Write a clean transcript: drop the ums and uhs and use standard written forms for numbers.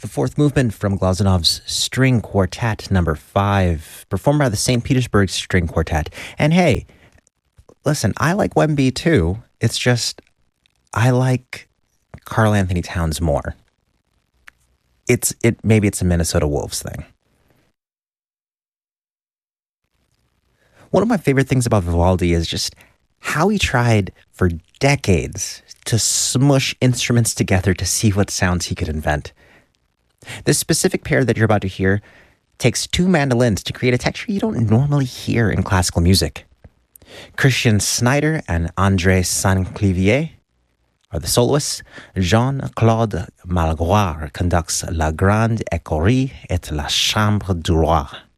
The fourth movement from Glazunov's String Quartet number 5, performed by the St. Petersburg String Quartet. And hey, listen, I like Wemby too. It's just, I like Karl Anthony Towns more. Maybe it's a Minnesota Wolves thing. One of my favorite things about Vivaldi is just how he tried for decades to smush instruments together to see what sounds he could invent. This specific pair that you're about to hear takes two mandolins to create a texture you don't normally hear in classical music. Christian Snyder and André Saint-Clivier are the soloists. Jean-Claude Malgoire conducts La Grande Échorie et la Chambre du Roi.